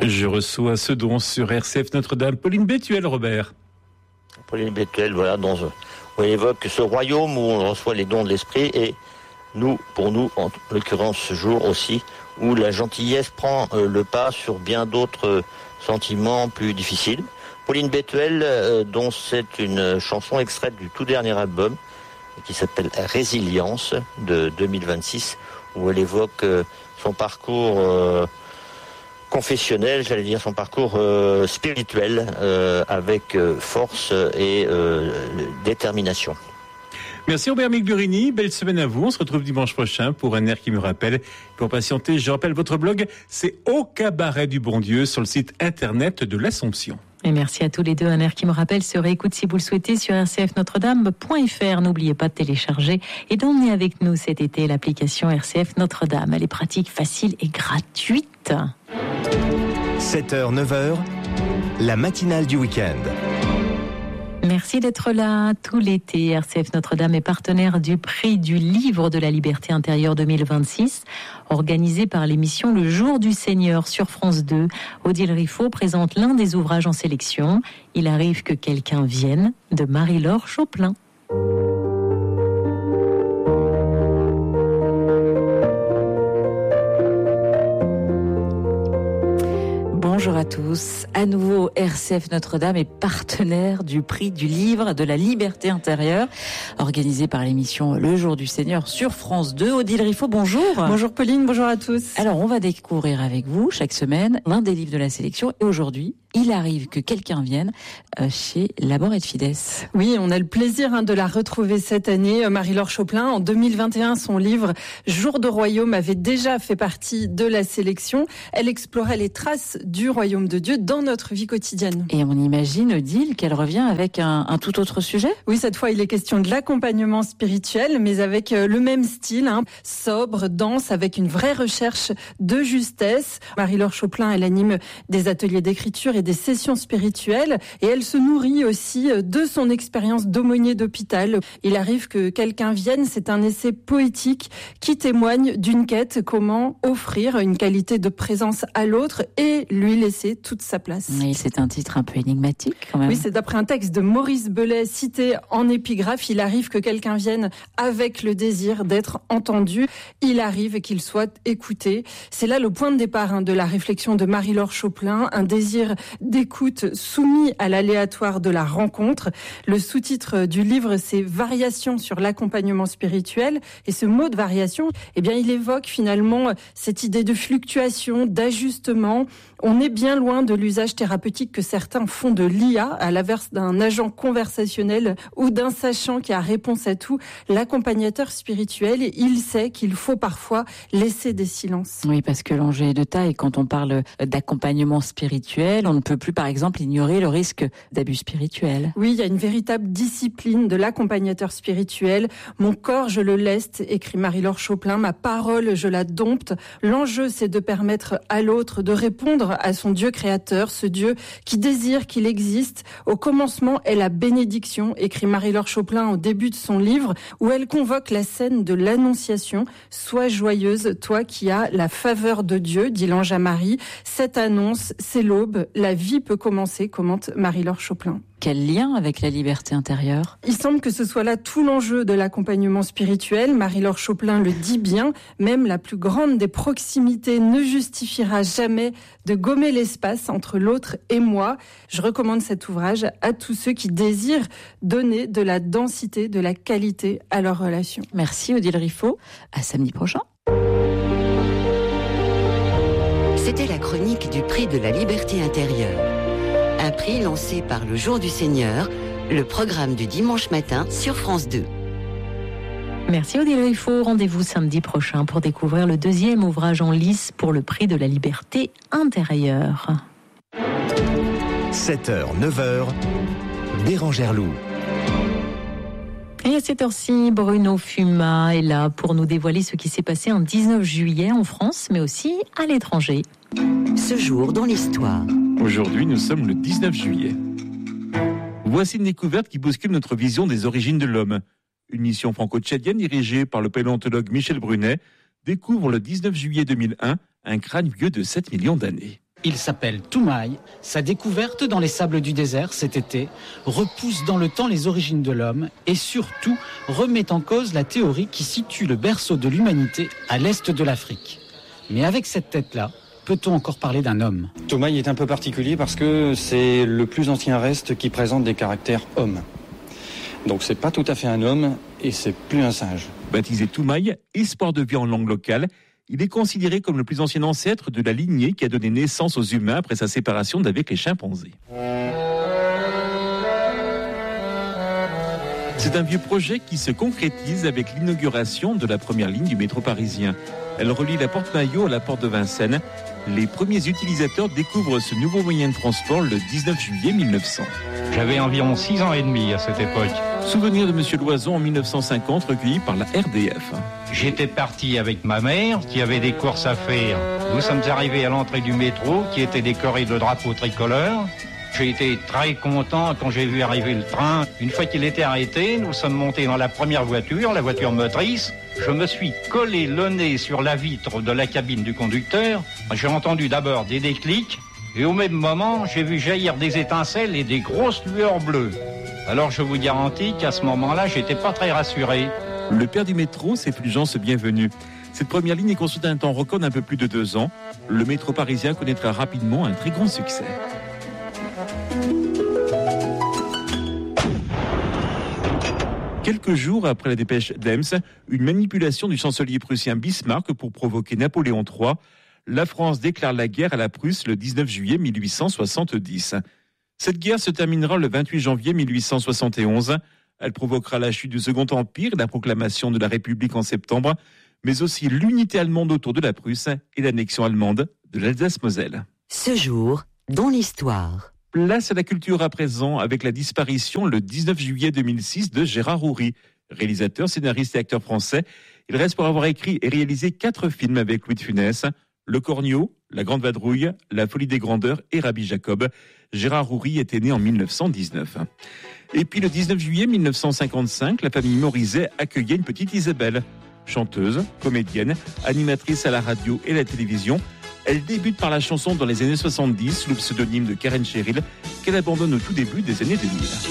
Je reçois ce don sur RCF Notre-Dame, Pauline Bétuel, Robert. Pauline Bétuel, voilà, on évoque ce royaume où on reçoit les dons de l'esprit et pour nous, en l'occurrence ce jour aussi, où la gentillesse prend le pas sur bien d'autres sentiments plus difficiles. Pauline Bétuel, dont c'est une chanson extraite du tout dernier album, qui s'appelle Résilience de 2026, où elle évoque son parcours confessionnel, j'allais dire son parcours spirituel, avec force et détermination. Merci Robert Migburini, belle semaine à vous. On se retrouve dimanche prochain pour un air qui me rappelle. Pour patienter, je rappelle votre blog, c'est Au Cabaret du Bon Dieu sur le site internet de l'Assomption. Et merci à tous les deux. Un air qui me rappelle se réécoute si vous le souhaitez sur rcfnotredame.fr. N'oubliez pas de télécharger et d'emmener avec nous cet été l'application RCF Notre-Dame. Elle est pratique, facile et gratuite. 7h, 9h, la matinale du week-end. Merci d'être là tout l'été. RCF Notre-Dame est partenaire du prix du livre de la liberté intérieure 2026, organisé par l'émission Le Jour du Seigneur sur France 2. Odile Riffaut présente l'un des ouvrages en sélection. Il arrive que quelqu'un vienne, de Marie-Laure Choplin. Bonjour à tous. À nouveau, RCF Notre-Dame est partenaire du prix du livre de la liberté intérieure, organisé par l'émission Le Jour du Seigneur sur France 2. Odile Riffaut, bonjour. Bonjour Pauline, bonjour à tous. Alors, on va découvrir avec vous, chaque semaine, l'un des livres de la sélection. Et aujourd'hui, il arrive que quelqu'un vienne chez Labor et Fides. Oui, on a le plaisir de la retrouver cette année. Marie-Laure Choplin, en 2021, son livre Jour de Royaume avait déjà fait partie de la sélection. Elle explorait les traces du royaume de Dieu dans notre vie quotidienne. Et on imagine, Odile, qu'elle revient avec un tout autre sujet. Oui, cette fois, il est question de l'accompagnement spirituel, mais avec le même style, sobre, dense, avec une vraie recherche de justesse. Marie-Laure Choplin, elle anime des ateliers d'écriture et des sessions spirituelles, et elle se nourrit aussi de son expérience d'aumônier d'hôpital. Il arrive que quelqu'un vienne, c'est un essai poétique qui témoigne d'une quête, comment offrir une qualité de présence à l'autre et lui laisser toute sa place. Oui, c'est un titre un peu énigmatique quand même. Oui, c'est d'après un texte de Maurice Belay cité en épigraphe. Il arrive que quelqu'un vienne avec le désir d'être entendu. Il arrive qu'il soit écouté. C'est là le point de départ de la réflexion de Marie-Laure Choplin, un désir d'écoute soumis à l'aléatoire de la rencontre. Le sous-titre du livre, c'est Variations sur l'accompagnement spirituel. Et ce mot de variation, il évoque finalement cette idée de fluctuation, d'ajustement. On est bien loin de l'usage thérapeutique que certains font de l'IA, à l'inverse d'un agent conversationnel ou d'un sachant qui a réponse à tout. L'accompagnateur spirituel, il sait qu'il faut parfois laisser des silences. Oui, parce que l'enjeu est de taille. Quand on parle d'accompagnement spirituel, on ne peut plus, par exemple, ignorer le risque d'abus spirituel. Oui, il y a une véritable discipline de l'accompagnateur spirituel. Mon corps, je le leste, écrit Marie-Laure Choplin. Ma parole, je la dompte. L'enjeu, c'est de permettre à l'autre de répondre à son Dieu créateur, ce Dieu qui désire qu'il existe. Au commencement est la bénédiction, écrit Marie-Laure Choplin au début de son livre, où elle convoque la scène de l'Annonciation. Sois joyeuse, toi qui as la faveur de Dieu, dit l'ange à Marie. Cette annonce, c'est l'aube, la vie peut commencer, commente Marie-Laure Choplin. Quel lien avec la liberté intérieure ? Il semble que ce soit là tout l'enjeu de l'accompagnement spirituel. Marie-Laure Choplin le dit bien, même la plus grande des proximités ne justifiera jamais de gommer l'espace entre l'autre et moi. Je recommande cet ouvrage à tous ceux qui désirent donner de la densité, de la qualité à leur relation. Merci Odile Riffaut, à samedi prochain. C'était la chronique du prix de la liberté intérieure. Un prix lancé par le Jour du Seigneur, le programme du dimanche matin sur France 2. Merci Odile Riffaut. Rendez-vous samedi prochain pour découvrir le deuxième ouvrage en lice pour le prix de la liberté intérieure. 7h, 9h, Bérangère Loup. Et à cette heure-ci, Bruno Fuma est là pour nous dévoiler ce qui s'est passé un 19 juillet en France, mais aussi à l'étranger. Ce jour dans l'histoire. Aujourd'hui, nous sommes le 19 juillet. Voici une découverte qui bouscule notre vision des origines de l'homme. Une mission franco-tchadienne dirigée par le paléontologue Michel Brunet découvre le 19 juillet 2001 un crâne vieux de 7 millions d'années. Il s'appelle Toumaï. Sa découverte dans les sables du désert cet été repousse dans le temps les origines de l'homme et surtout remet en cause la théorie qui situe le berceau de l'humanité à l'est de l'Afrique. Mais avec cette tête-là, peut-on encore parler d'un homme ? Toumaï est un peu particulier parce que c'est le plus ancien reste qui présente des caractères hommes. Donc c'est pas tout à fait un homme et c'est plus un singe. Baptisé Toumaï, espoir de vie en langue locale, il est considéré comme le plus ancien ancêtre de la lignée qui a donné naissance aux humains après sa séparation d'avec les chimpanzés. C'est un vieux projet qui se concrétise avec l'inauguration de la première ligne du métro parisien. Elle relie la porte Maillot à la porte de Vincennes. Les premiers utilisateurs découvrent ce nouveau moyen de transport le 19 juillet 1900. J'avais environ 6 ans et demi à cette époque. Souvenir de M. Loison en 1950, recueilli par la RDF. J'étais parti avec ma mère qui avait des courses à faire. Nous sommes arrivés à l'entrée du métro qui était décoré de drapeaux tricolores. J'ai été très content quand j'ai vu arriver le train. Une fois qu'il était arrêté, nous sommes montés dans la première voiture, la voiture motrice. Je me suis collé le nez sur la vitre de la cabine du conducteur. J'ai entendu d'abord des déclics et au même moment, j'ai vu jaillir des étincelles et des grosses lueurs bleues. Alors je vous garantis qu'à ce moment-là, j'étais pas très rassuré. Le père du métro, c'est Fulgence Bienvenue. Cette première ligne est construite à un temps record d'un peu plus de 2 ans. Le métro parisien connaîtra rapidement un très grand succès. Quelques jours après la dépêche d'Ems, une manipulation du chancelier prussien Bismarck pour provoquer Napoléon III, la France déclare la guerre à la Prusse le 19 juillet 1870. Cette guerre se terminera le 28 janvier 1871. Elle provoquera la chute du Second Empire et la proclamation de la République en septembre, mais aussi l'unité allemande autour de la Prusse et l'annexion allemande de l'Alsace-Moselle. Ce jour, dans l'histoire. Place à la culture à présent avec la disparition le 19 juillet 2006 de Gérard Houry. Réalisateur, scénariste et acteur français, il reste pour avoir écrit et réalisé 4 films avec Louis de Funès. Le Cornio, La Grande Vadrouille, La Folie des Grandeurs et Rabbi Jacob. Gérard Houry était né en 1919. Et puis le 19 juillet 1955, la famille Morizet accueillait une petite Isabelle. Chanteuse, comédienne, animatrice à la radio et la télévision, elle débute par la chanson dans les années 70 sous le pseudonyme de Karen Cheryl, qu'elle abandonne au tout début des années 2000.